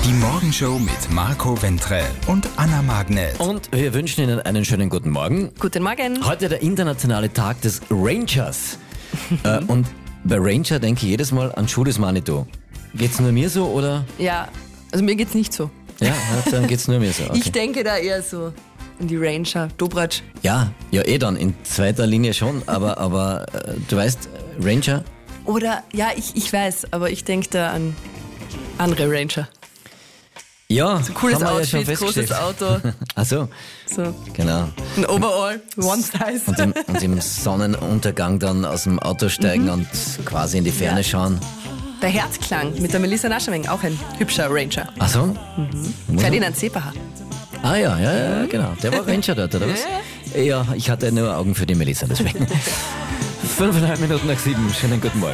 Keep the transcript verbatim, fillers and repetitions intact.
Die Morgenshow mit Marco Ventrell und Anna Magnet. Und wir wünschen Ihnen einen schönen guten Morgen. Guten Morgen. Heute der internationale Tag des Rangers. äh, und bei Ranger denke ich jedes Mal an Judas Manitou. Geht's nur mir so oder? Ja, also mir geht's nicht so. Ja, dann geht's nur mir so. Okay. Ich denke da eher so an die Ranger, Dobratsch. Ja, ja eh dann, in zweiter Linie schon, aber, aber äh, du weißt, Ranger? Oder, ja, ich, ich weiß, aber ich denke da an andere Ranger. Ja, So cooles haben wir ja schon Outfit, großes festgestellt. Auto, Ach so, so genau. ein Overall, One Size. Und im, und im Sonnenuntergang dann aus dem Auto steigen und quasi in die Ferne Ja. schauen. Der Herzklang mit der Melissa Naschameng, auch ein hübscher Ranger. Ach so? Mhm. Ferdinand Zepacher. Ah ja, ja, ja, genau. Der war Ranger dort, oder was? Ja, ich hatte nur Augen für die Melissa, deswegen. Fünfeinhalb Minuten nach sieben. Schönen guten Morgen.